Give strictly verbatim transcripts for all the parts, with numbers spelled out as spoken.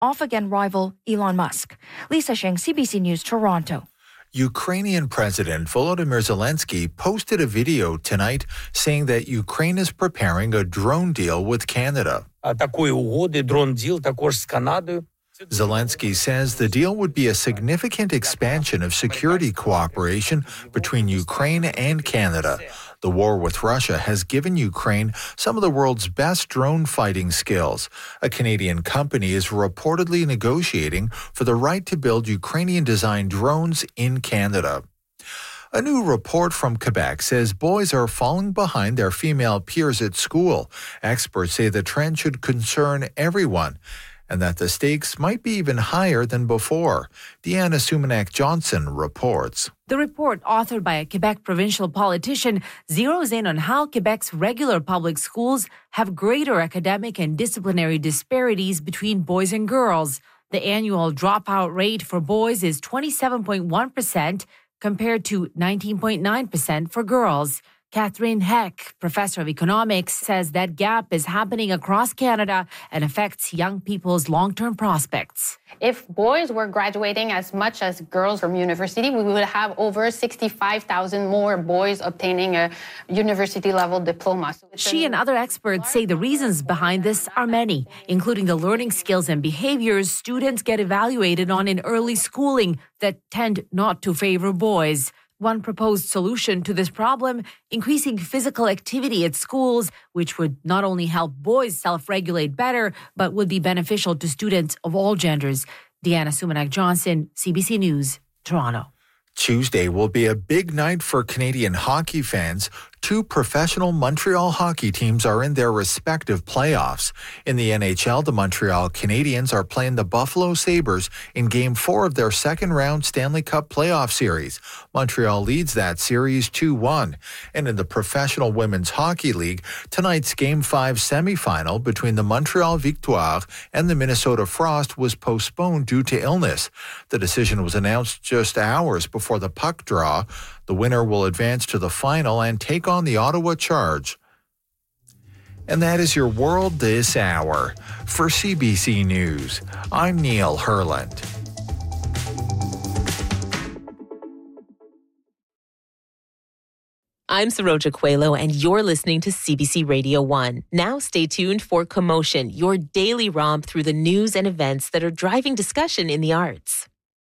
off-again rival Elon Musk. Lisa Sheng, C B C News, Toronto. Ukrainian President Volodymyr Zelensky posted a video tonight saying that Ukraine is preparing a drone deal with Canada. Такої угоди, дрон-діл також з Канадою. Zelensky says the deal would be a significant expansion of security cooperation between Ukraine and Canada. The war with Russia has given Ukraine some of the world's best drone fighting skills. A Canadian company is reportedly negotiating for the right to build Ukrainian-designed drones in Canada. A new report from Quebec says boys are falling behind their female peers at school. Experts say the trend should concern everyone, and that the stakes might be even higher than before. Deanna Sumanek-Johnson reports. The report, authored by a Quebec provincial politician, zeroes in on how Quebec's regular public schools have greater academic and disciplinary disparities between boys and girls. The annual dropout rate for boys is twenty-seven point one percent compared to nineteen point nine percent for girls. Catherine Heck, professor of economics, says that gap is happening across Canada and affects young people's long-term prospects. If boys were graduating as much as girls from university, we would have over sixty-five thousand more boys obtaining a university-level diploma. So she and other experts say the reasons behind this are many, including the learning skills and behaviors students get evaluated on in early schooling that tend not to favor boys. One proposed solution to this problem, increasing physical activity at schools, which would not only help boys self-regulate better, but would be beneficial to students of all genders. Deanna Sumanek-Johnson, C B C News, Toronto. Tuesday will be a big night for Canadian hockey fans. Two professional Montreal hockey teams are in their respective playoffs. In the N H L, the Montreal Canadiens are playing the Buffalo Sabres in Game four of their second-round Stanley Cup playoff series. Montreal leads that series two one. And in the Professional Women's Hockey League, tonight's Game five semifinal between the Montreal Victoire and the Minnesota Frost was postponed due to illness. The decision was announced just hours before the puck draw. The winner will advance to the final and take on the Ottawa Charge. And that is your world this hour. For C B C News, I'm Neil Herland. I'm Saroja Coelho, and you're listening to C B C Radio one. Now stay tuned for Commotion, your daily romp through the news and events that are driving discussion in the arts.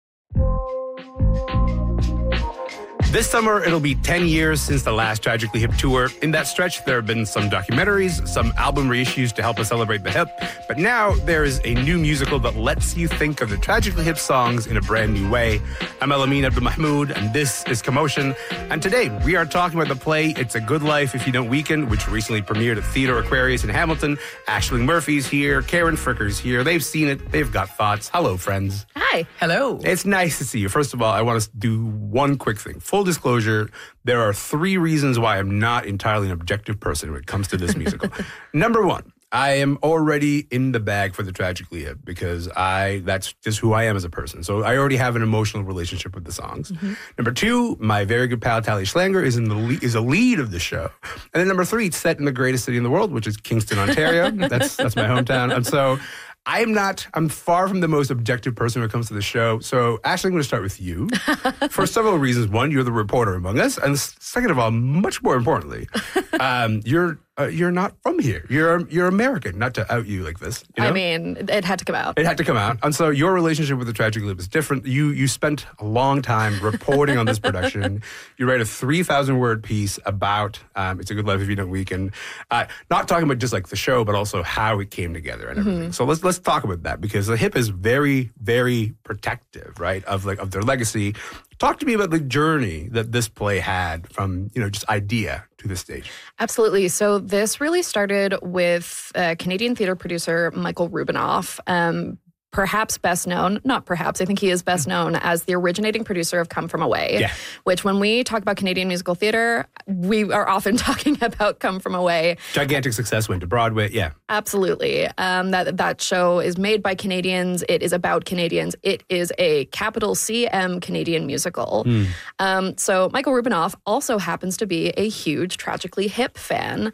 This summer, it'll be ten years since the last Tragically Hip tour. In that stretch, there have been some documentaries, some album reissues to help us celebrate the hip. But now there is a new musical that lets you think of the Tragically Hip songs in a brand new way. I'm Elamin Abdulmahmoud, and this is Commotion. And today, we are talking about the play It's a Good Life If You Don't Weaken, which recently premiered at Theatre Aquarius in Hamilton. Aisling Murphy's here. Karen Fricker's here. They've seen it. They've got thoughts. Hello, friends. Hi. Hello. It's nice to see you. First of all, I want to do one quick thing. Full disclosure, there are three reasons why I'm not entirely an objective person when it comes to this musical. Number one, I am already in the bag for the Tragically Hip because I that's just who I am as a person. So I already have an emotional relationship with the songs. Mm-hmm. Number two, my very good pal Tally Schlanger is in the lead, is a lead of the show. And then number three, it's set in the greatest city in the world, which is Kingston, Ontario. that's that's my hometown. And so I'm not, I'm far from the most objective person when it comes to the show. So, Aisling, I'm going to start with you for several reasons. One, you're the reporter among us. And second of all, much more importantly, um, you're uh, you're not from here. You're you're American, not to out you like this. You know? I mean, it had to come out. It had to come out. And so your relationship with the Tragically Hip is different. You you spent a long time reporting on this production. You write a three thousand word piece about um, It's a Good Life If You Don't Weaken. Uh, not talking about just like the show, but also how it came together and everything. Mm-hmm. So let's let's talk about that because the Hip is very, very protective, right, of like of their legacy. Talk to me about the journey that this play had from, you know, just idea to the stage. Absolutely. So this really started with uh, Canadian theater producer Michael Rubinoff, um, perhaps best known, not perhaps, I think he is best known as the originating producer of Come From Away, yeah. which when we talk about Canadian musical theater, we are often talking about Come From Away. Gigantic success, went to Broadway, yeah. Absolutely. Um, that, that show is made by Canadians. It is about Canadians. It is a capital C M Canadian musical. Mm. Um, so Michael Rubinoff also happens to be a huge Tragically Hip fan.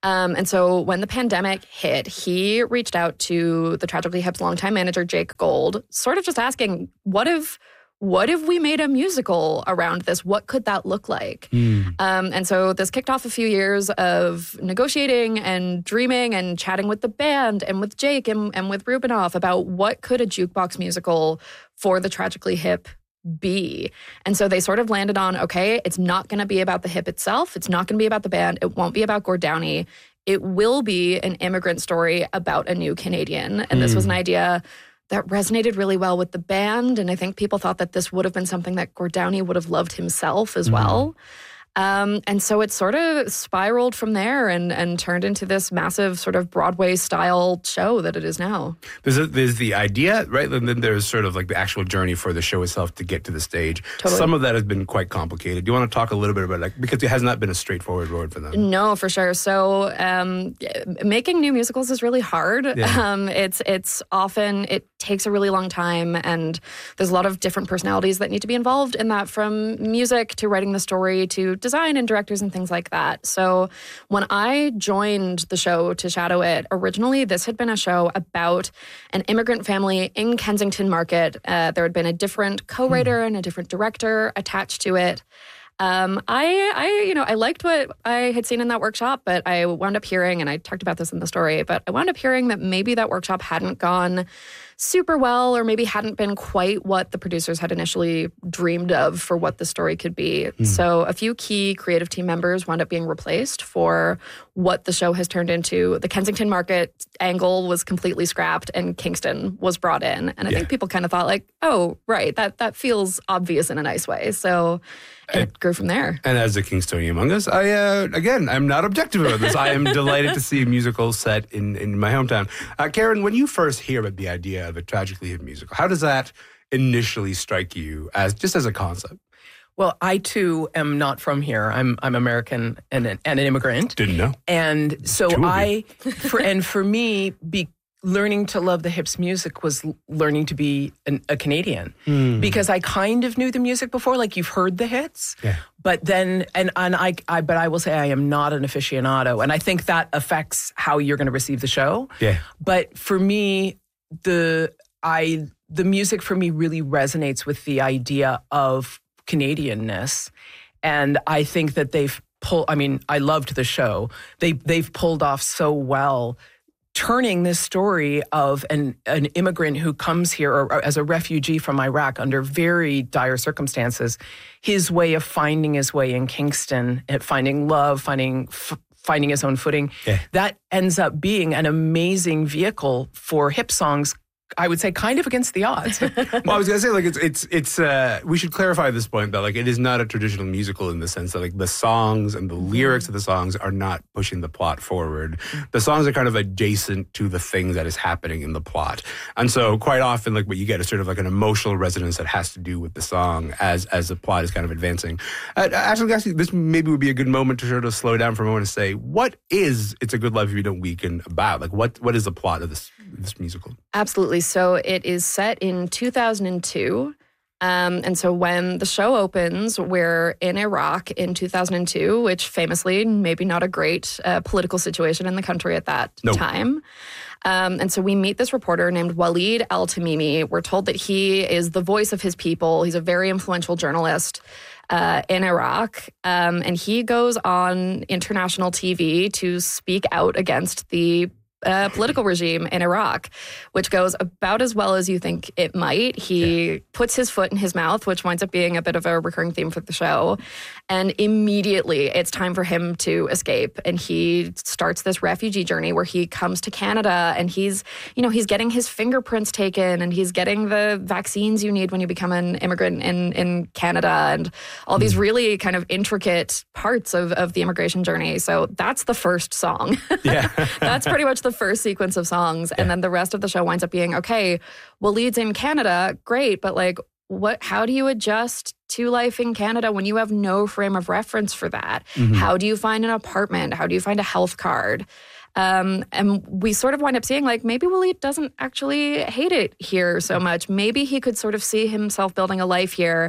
Um, and so when the pandemic hit, he reached out to the Tragically Hip's longtime manager, Jake Gold, sort of just asking, what if what if we made a musical around this? What could that look like? Mm. Um, and so this kicked off a few years of negotiating and dreaming and chatting with the band and with Jake and, and with Rubinoff about what could a jukebox musical for the Tragically Hip be. And so they sort of landed on, okay, it's not going to be about the hip itself. It's not going to be about the band. It won't be about Gord Downie. It will be an immigrant story about a new Canadian. And mm. this was an idea that resonated really well with the band. And I think people thought that this would have been something that Gord Downie would have loved himself as mm. well. Um, and so it sort of spiraled from there and, and turned into this massive sort of Broadway-style show that it is now. There's, a, there's the idea, right? And then there's sort of like the actual journey for the show itself to get to the stage. Totally. Some of that has been quite complicated. Do you want to talk a little bit about like, because it has not been a straightforward road for them? No, for sure. So um, making new musicals is really hard. Yeah. Um, it's it's often, it takes a really long time, and there's a lot of different personalities that need to be involved in that, from music to writing the story to design and directors and things like that. So when I joined the show to shadow it, originally this had been a show about an immigrant family in Kensington Market. Uh, there had been a different co-writer mm. and a different director attached to it. Um, I, I, you know, I liked what I had seen in that workshop, but I wound up hearing, and I talked about this in the story, but I wound up hearing that maybe that workshop hadn't gone super well, or maybe hadn't been quite what the producers had initially dreamed of for what the story could be. Mm. So a few key creative team members wound up being replaced for what the show has turned into. The Kensington Market angle was completely scrapped, and Kingston was brought in. And I yeah. think people kind of thought like, oh, right, that that feels obvious in a nice way. So it and, grew from there. And as a Kingstonian among us, I, uh, again, I'm not objective about this. I am delighted to see a musical set in, in my hometown. Uh, Karen, when you first hear about the idea of a Tragically Hip musical, how does that initially strike you as just as a concept? Well, I too am not from here. I'm I'm American and an, and an immigrant. Didn't know. And so I, for, and for me, be, learning to love the Hips music was learning to be an, a Canadian, mm. because I kind of knew the music before, like you've heard the hits, yeah. but then and and I, I but I will say I am not an aficionado, and I think that affects how you're going to receive the show. Yeah. But for me, the I the music for me really resonates with the idea of Canadianness, and I think that they've pulled. I mean, I loved the show. They they've pulled off so well, turning this story of an an immigrant who comes here or, or as a refugee from Iraq under very dire circumstances, his way of finding his way in Kingston, at finding love, finding f- finding his own footing. Yeah. That ends up being an amazing vehicle for hip songs, I would say, kind of against the odds. Well, I was gonna say, like, it's it's it's. Uh, we should clarify this point that, like, it is not a traditional musical in the sense that, like, the songs and the lyrics of the songs are not pushing the plot forward. The songs are kind of adjacent to the things that is happening in the plot, and so quite often, like, what you get is sort of like an emotional resonance that has to do with the song as as the plot is kind of advancing. Uh, actually, actually, this maybe would be a good moment to sort of slow down for a moment and say, what is It's a Good Life If You Don't Weaken about? Like, what what is the plot of this this musical? Absolutely. So it is set in two thousand two. Um, and so when the show opens, we're in Iraq in two thousand two, which famously, maybe not a great uh, political situation in the country at that no. time. Um, and so we meet this reporter named Waleed Al-Tamimi. We're told that he is the voice of his people. He's a very influential journalist uh, in Iraq. Um, and he goes on international T V to speak out against the Uh, political regime in Iraq, which goes about as well as you think it might. He yeah. puts his foot in his mouth, which winds up being a bit of a recurring theme for the show. And immediately it's time for him to escape. And he starts this refugee journey where he comes to Canada, and he's, you know, he's getting his fingerprints taken, and he's getting the vaccines you need when you become an immigrant in, in Canada, and all these really kind of intricate parts of, of the immigration journey. So that's the first song. Yeah. That's pretty much the first sequence of songs. And yeah. then the rest of the show winds up being, okay, Waleed's in Canada, great, but like, what, how do you adjust to life in Canada when you have no frame of reference for that? Mm-hmm. How do you find an apartment? How do you find a health card? Um, and we sort of wind up seeing, like, maybe Waleed doesn't actually hate it here so much. Maybe he could sort of see himself building a life here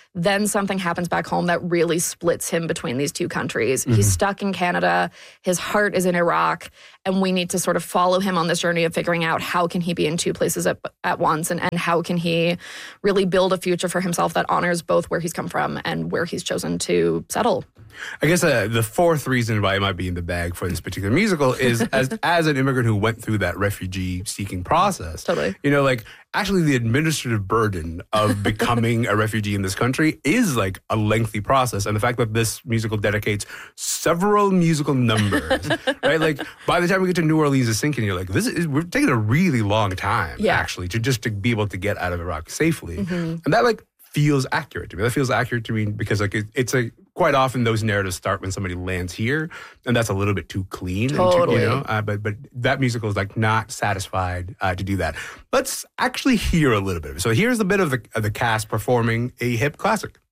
Then something happens back home that really splits him between these two countries. Mm-hmm. He's stuck in Canada. His heart is in Iraq. And we need to sort of follow him on this journey of figuring out how can he be in two places at, at once, and, and how can he really build a future for himself that honors both where he's come from and where he's chosen to settle. I guess uh, the fourth reason why it might be in the bag for this particular musical is as as an immigrant who went through that refugee-seeking process. Totally. You know, like, actually the administrative burden of becoming a refugee in this country is like a lengthy process. And the fact that this musical dedicates several musical numbers, right? Like, by the time we get to New Orleans is sinking, you're like, this is, we're taking a really long time, yeah. actually, to just to be able to get out of Iraq safely. Mm-hmm. And that, like, feels accurate to me. That feels accurate to me because, like, it, it's a quite often those narratives start when somebody lands here, and that's a little bit too clean. Totally. And too, you know, uh, but but that musical is like not satisfied uh, to do that. Let's actually hear a little bit of it. So here's a bit of the of the cast performing a hip classic.